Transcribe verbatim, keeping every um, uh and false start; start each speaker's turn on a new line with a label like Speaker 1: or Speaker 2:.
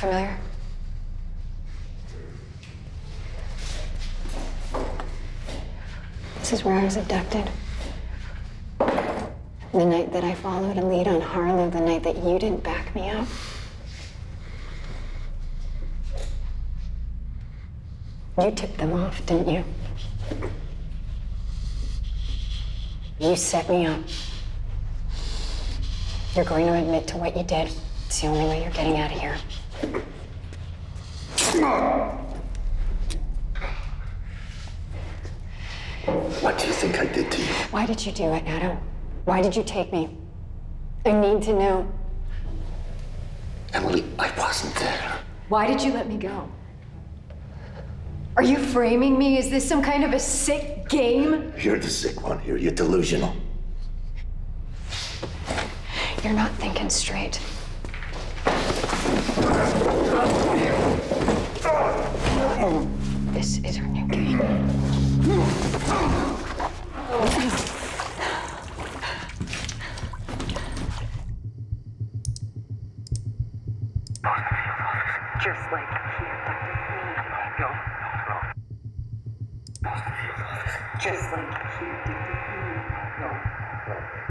Speaker 1: familiar? This is where I was abducted. The night that I followed a lead on Harlow, the night that you didn't back me up. You tipped them off, didn't you? You set me up. You're going to admit to what you did. It's the only way you're getting out of here.
Speaker 2: What do you think I did to you?
Speaker 1: Why did you do it, Adam? Why did you take me? I need to know.
Speaker 2: Emily, I wasn't there.
Speaker 1: Why did you let me go? Are you framing me? Is this some kind of a sick game?
Speaker 2: You're the sick one here. You're delusional.
Speaker 1: You're not thinking straight. This is our new game. Just like he abducted me. No, no. Just like he abducted me. No, no.